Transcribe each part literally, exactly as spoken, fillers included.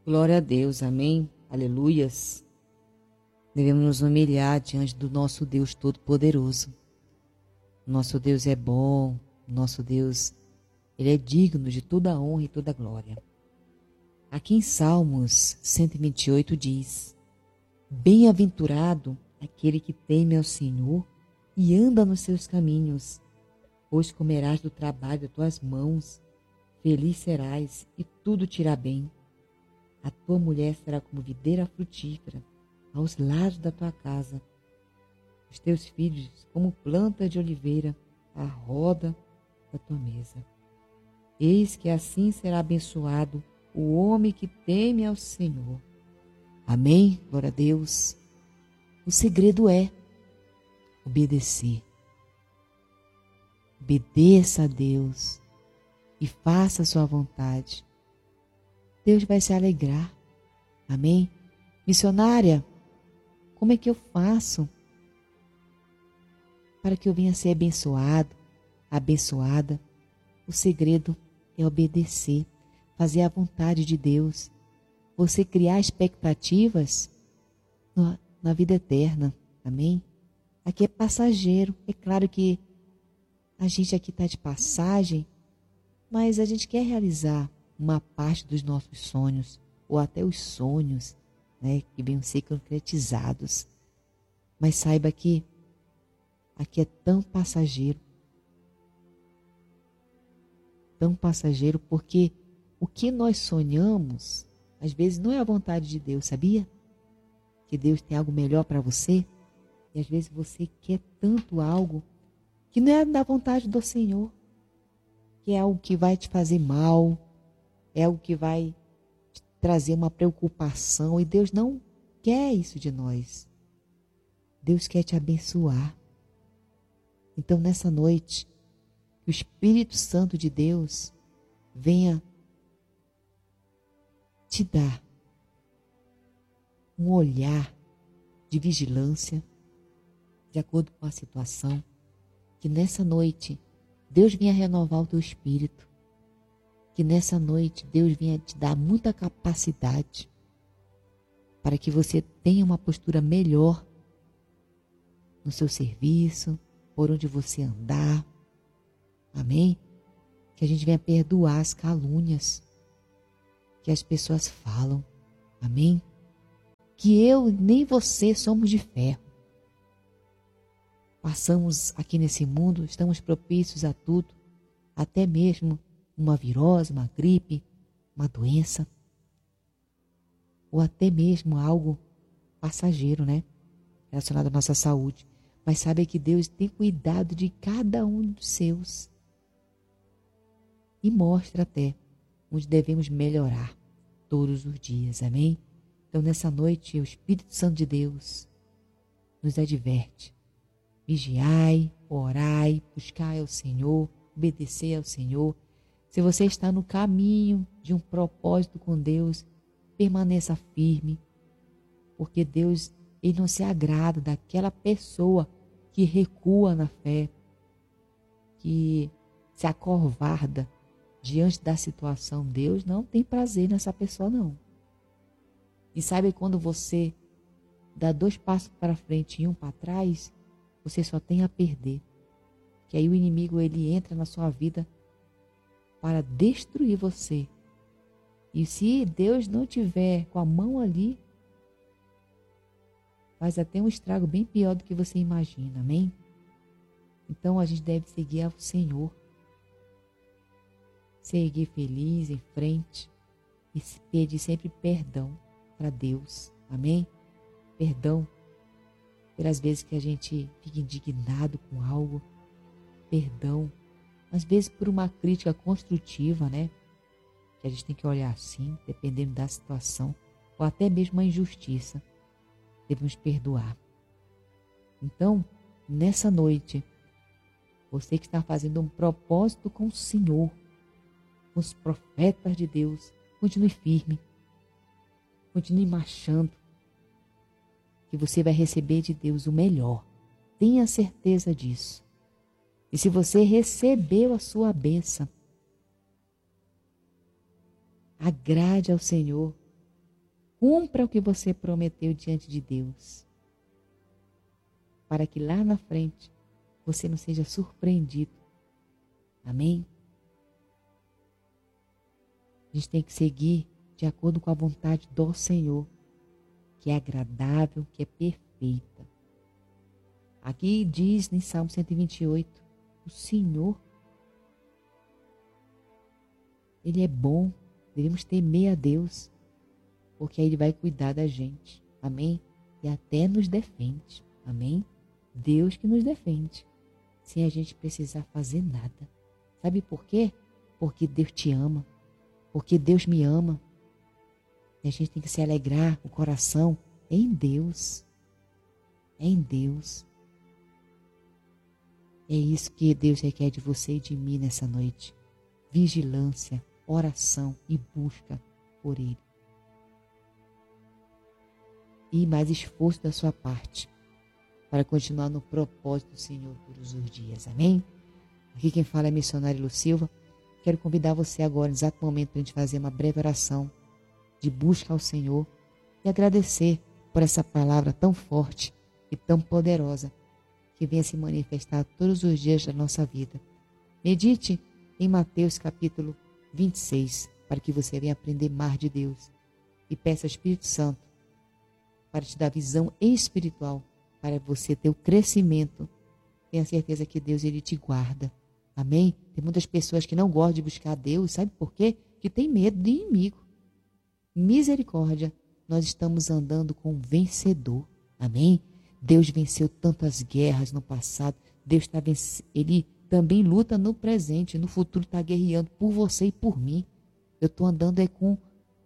Glória a Deus, amém, aleluias. Devemos nos humilhar diante do nosso Deus Todo-Poderoso. Nosso Deus é bom, nosso Deus, Ele é digno de toda a honra e toda a glória. Aqui em Salmos cento e vinte e oito diz: Bem-aventurado aquele que teme ao Senhor e anda nos seus caminhos, pois comerás do trabalho das tuas mãos, feliz serás e tudo te irá bem. A tua mulher será como videira frutífera aos lados da tua casa, os teus filhos como planta de oliveira à roda da tua mesa. Eis que assim será abençoado o homem que teme ao Senhor. Amém? Glória a Deus. O segredo é obedecer. Obedeça a Deus e faça a sua vontade. Deus vai se alegrar. Amém? Missionária, como é que eu faço para que eu venha ser abençoado, abençoada? O segredo é obedecer, fazer a vontade de Deus. Você criar expectativas na, na vida eterna. Amém? Aqui é passageiro. É claro que a gente aqui está de passagem, mas a gente quer realizar uma parte dos nossos sonhos, ou até os sonhos, né, que venham ser concretizados. Mas saiba que aqui é tão passageiro, tão passageiro, porque o que nós sonhamos, às vezes não é a vontade de Deus, sabia? Que Deus tem algo melhor para você, e às vezes você quer tanto algo que não é da vontade do Senhor, que é algo que vai te fazer mal, é algo que vai te trazer uma preocupação, e Deus não quer isso de nós. Deus quer te abençoar. Então, nessa noite, que o Espírito Santo de Deus venha te dar um olhar de vigilância, de acordo com a situação, que nessa noite Deus venha renovar o teu espírito, que nessa noite Deus venha te dar muita capacidade para que você tenha uma postura melhor no seu serviço, por onde você andar. Amém? Que a gente venha perdoar as calúnias que as pessoas falam. Amém? Que eu nem você somos de ferro. Passamos aqui nesse mundo, estamos propícios a tudo, até mesmo uma virose, uma gripe, uma doença, ou até mesmo algo passageiro, né? Relacionado à nossa saúde. Mas sabe que Deus tem cuidado de cada um dos seus e mostra até onde devemos melhorar todos os dias. Amém? Então, nessa noite, o Espírito Santo de Deus nos adverte. Vigiai, orai, buscai ao Senhor, obedecei ao Senhor. Se você está no caminho de um propósito com Deus, permaneça firme, porque Deus, Ele não se agrada daquela pessoa que recua na fé, que se acovarda diante da situação. Deus não tem prazer nessa pessoa, não. E sabe quando você dá dois passos para frente e um para trás, você só tem a perder. Que aí o inimigo, ele entra na sua vida para destruir você. E se Deus não tiver com a mão ali, faz até um estrago bem pior do que você imagina. Amém? Então a gente deve seguir ao Senhor. Seguir feliz em frente e pedir sempre perdão para Deus. Amém? Perdão pelas vezes que a gente fica indignado com algo. Perdão, às vezes por uma crítica construtiva, né? Que a gente tem que olhar assim, dependendo da situação, ou até mesmo uma injustiça. Devemos perdoar. Então, nessa noite, você que está fazendo um propósito com o Senhor, com os profetas de Deus, continue firme, continue marchando, que você vai receber de Deus o melhor. Tenha certeza disso. E se você recebeu a sua bênção, agrade ao Senhor Cumpra o que você prometeu diante de Deus, para que lá na frente você não seja surpreendido. Amém? A gente tem que seguir de acordo com a vontade do Senhor, que é agradável, que é perfeita. Aqui diz em Salmo cento e vinte e oito, o Senhor, Ele é bom, devemos temer a Deus, porque aí Ele vai cuidar da gente. Amém? E até nos defende. Amém? Deus que nos defende, sem a gente precisar fazer nada. Sabe por quê? Porque Deus te ama, porque Deus me ama. E a gente tem que se alegrar o coração em Deus. É em Deus. É isso que Deus requer de você e de mim nessa noite. Vigilância, oração e busca por Ele. E mais esforço da sua parte para continuar no propósito do Senhor todos os dias. Amém? Aqui quem fala é missionário Lu Silva. Quero convidar você agora, no exato momento, para a gente fazer uma breve oração de busca ao Senhor e agradecer por essa palavra tão forte e tão poderosa que venha se manifestar todos os dias da nossa vida. Medite em Mateus capítulo vinte e seis, para que você venha aprender mais de Deus e peça ao Espírito Santo para te dar visão espiritual, para você ter o crescimento. Tenha certeza que Deus, Ele te guarda. Amém? Tem muitas pessoas que não gostam de buscar a Deus, sabe por quê? Que tem medo do inimigo. Misericórdia, nós estamos andando com um vencedor. Amém? Deus venceu tantas guerras no passado. Deus está vencendo. Ele também luta no presente. No futuro está guerreando por você e por mim. Eu estou andando é com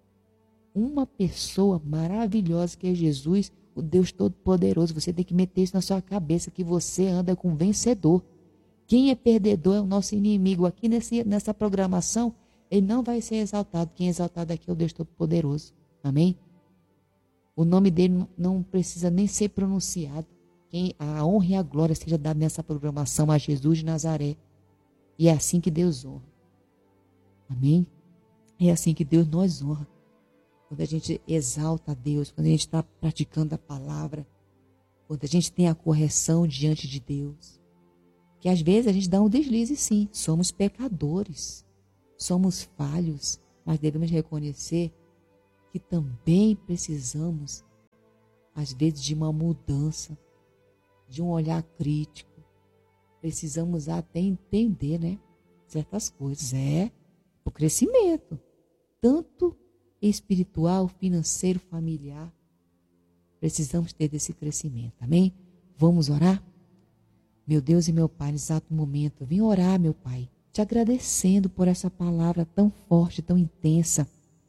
uma pessoa maravilhosa que é Jesus, o Deus Todo-Poderoso. Você tem que meter isso na sua cabeça, que você anda com um vencedor. Quem é perdedor é o nosso inimigo. Aqui nesse, nessa programação, ele não vai ser exaltado. Quem é exaltado aqui é o Deus Todo-Poderoso. Amém? O nome dele não precisa nem ser pronunciado. Quem, a honra e a glória seja dada nessa programação a Jesus de Nazaré. E é assim que Deus honra. Amém? É assim que Deus nos honra. Quando a gente exalta a Deus, quando a gente está praticando a palavra, quando a gente tem a correção diante de Deus. Que às vezes a gente dá um deslize, sim. Somos pecadores, somos falhos, mas devemos reconhecer que também precisamos, às vezes, de uma mudança, de um olhar crítico. Precisamos até entender, né, certas coisas. É o crescimento, tanto espiritual, financeiro, familiar. Precisamos ter desse crescimento, amém? Vamos orar? Meu Deus e meu Pai, nesse exato momento, vim orar, meu Pai, te agradecendo por essa palavra tão forte, tão intensa,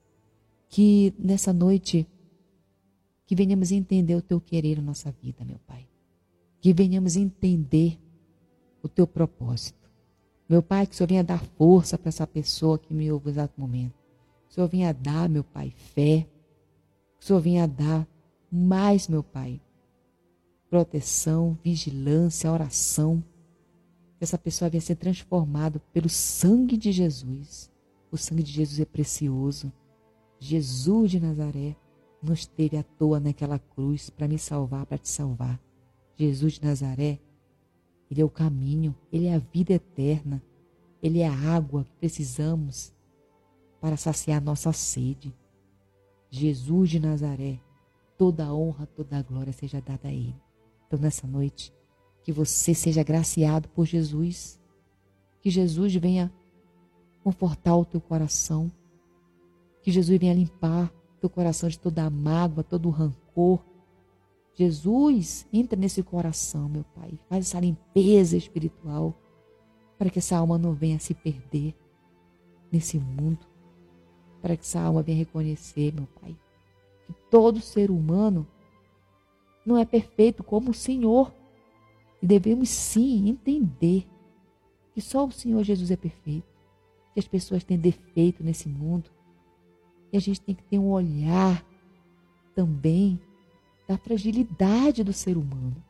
que nessa noite, que venhamos entender o Teu querer na nossa vida, meu Pai. Que venhamos entender o Teu propósito. Meu Pai, que o Senhor venha dar força para essa pessoa que me ouve no exato momento. Que o Senhor venha dar, meu Pai, fé. Que o Senhor venha dar mais, meu Pai, proteção, vigilância, oração. Que essa pessoa venha ser transformada pelo sangue de Jesus. O sangue de Jesus é precioso. Jesus de Nazaré não esteve à toa naquela cruz para me salvar, para te salvar. Jesus de Nazaré, Ele é o caminho, Ele é a vida eterna, Ele é a água que precisamos para saciar nossa sede. Jesus de Nazaré, toda a honra, toda a glória seja dada a Ele. Então nessa noite, que você seja agraciado por Jesus, que Jesus venha confortar o teu coração, que Jesus venha limpar o teu coração de toda a mágoa, todo o rancor. Jesus, entra nesse coração, meu Pai, faz essa limpeza espiritual, para que essa alma não venha se perder nesse mundo, para que essa alma venha reconhecer, meu Pai, que todo ser humano não é perfeito como o Senhor, e devemos sim entender que só o Senhor Jesus é perfeito, que as pessoas têm defeito nesse mundo, e a gente tem que ter um olhar também da fragilidade do ser humano.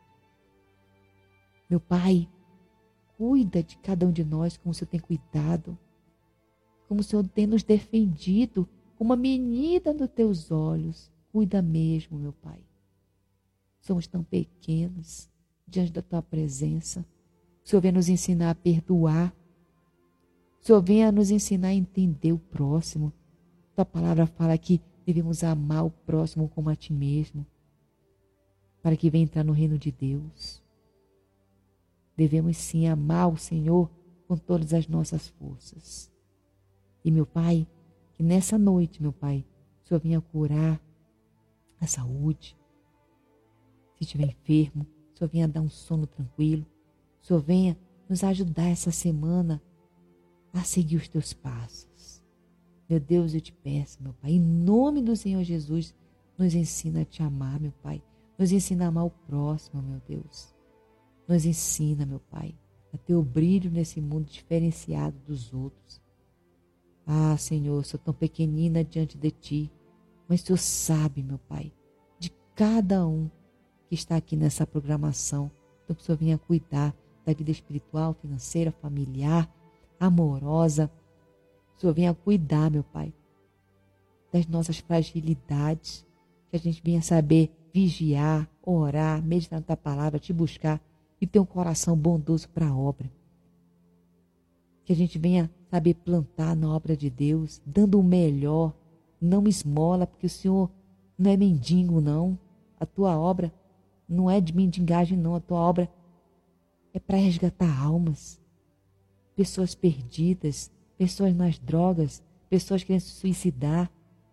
Meu Pai, cuida de cada um de nós como o Senhor tem cuidado, como o Senhor tem nos defendido, como uma menina nos teus olhos, Cuida mesmo, meu Pai. Somos tão pequenos diante da Tua presença. O Senhor venha nos ensinar a perdoar. O Senhor venha nos ensinar a entender o próximo. Tua palavra fala que devemos amar o próximo como a Ti mesmo, para que venha entrar no reino de Deus. Devemos sim amar o Senhor com todas as nossas forças. E, meu Pai, que nessa noite, meu Pai, o Senhor venha curar a saúde. Se estiver enfermo, o Senhor venha dar um sono tranquilo. O Senhor venha nos ajudar essa semana a seguir os Teus passos. Meu Deus, eu te peço, meu Pai, em nome do Senhor Jesus, nos ensina a Te amar, meu Pai. Nos ensina a amar o próximo, meu Deus. Nos ensina, meu Pai, a ter o brilho nesse mundo diferenciado dos outros. Ah, Senhor, sou tão pequenina diante de Ti, mas o Senhor sabe, meu Pai, de cada um que está aqui nessa programação. Então, que o Senhor venha cuidar da vida espiritual, financeira, familiar, amorosa. O Senhor venha cuidar, meu Pai, das nossas fragilidades, que a gente venha saber vigiar, orar, meditar na Tua palavra, Te buscar e ter um coração bondoso para a obra. Que a gente venha saber plantar na obra de Deus, dando o melhor, não esmola, porque o Senhor não é mendigo, não. A Tua obra não é de mendigagem, não. A Tua obra é para resgatar almas, pessoas perdidas, pessoas nas drogas, pessoas querendo se suicidar.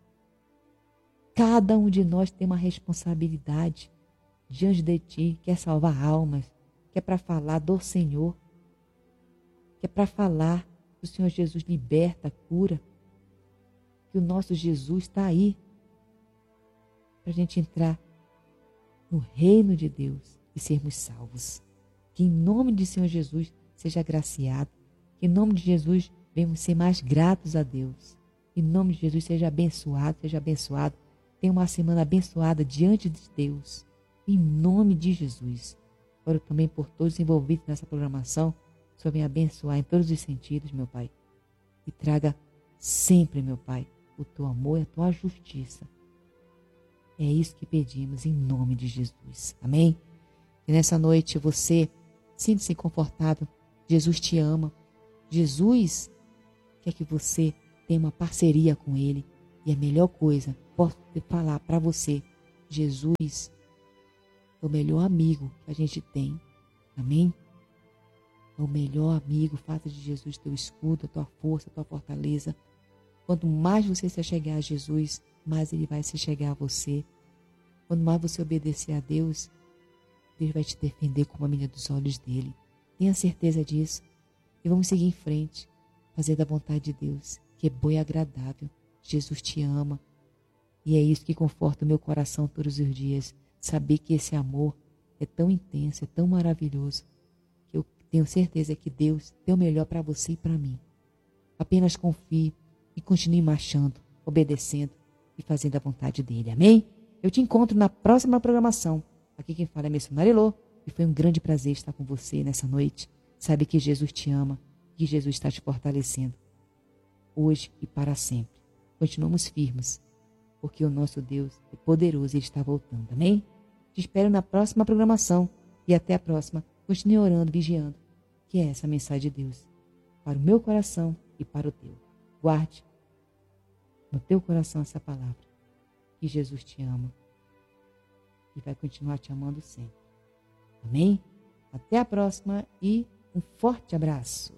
Cada um de nós tem uma responsabilidade diante de Ti, que é salvar almas, que é para falar do Senhor, que é para falar que o Senhor Jesus liberta, cura, que o nosso Jesus está aí para a gente entrar no reino de Deus e sermos salvos. Que em nome de Senhor Jesus seja agraciado, que em nome de Jesus venhamos ser mais gratos a Deus. Em nome de Jesus seja abençoado, seja abençoado. Tenha uma semana abençoada diante de Deus. Em nome de Jesus. Oro também por todos envolvidos nessa programação. O Senhor venha abençoar em todos os sentidos, meu Pai. E traga sempre, meu Pai, o Teu amor e a Tua justiça. É isso que pedimos em nome de Jesus. Amém? E nessa noite você sinta-se confortável. Jesus te ama. Jesus quer que você tenha uma parceria com Ele. E a melhor coisa, posso falar para você, Jesus é o melhor amigo que a gente tem. Amém? É o melhor amigo. Faça de Jesus teu escudo, a tua força, a tua fortaleza. Quanto mais você se chegar a Jesus, mais Ele vai se chegar a você. Quanto mais você obedecer a Deus, Deus vai te defender como a menina dos olhos dele. Tenha certeza disso. E vamos seguir em frente, fazer da vontade de Deus, que é boa e agradável. Jesus te ama. E é isso que conforta o meu coração todos os dias. Saber que esse amor é tão intenso, é tão maravilhoso, que eu tenho certeza que Deus tem o melhor para você e para mim. Apenas confie e continue marchando, obedecendo e fazendo a vontade dele. Amém? Eu te encontro na próxima programação. Aqui quem fala é Missionária Elô. E foi um grande prazer estar com você nessa noite. Sabe que Jesus te ama, que Jesus está te fortalecendo, hoje e para sempre. Continuamos firmes, porque o nosso Deus é poderoso e Ele está voltando. Amém? Te espero na próxima programação. E até a próxima. Continue orando, vigiando, que é essa a mensagem de Deus para o meu coração e para o teu. Guarde no teu coração essa palavra, que Jesus te ama e vai continuar te amando sempre. Amém? Até a próxima e um forte abraço.